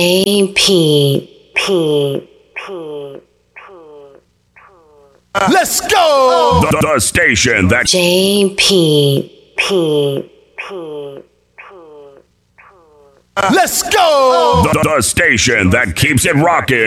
Let's go! The station that Let's go! the station that keeps it rocking.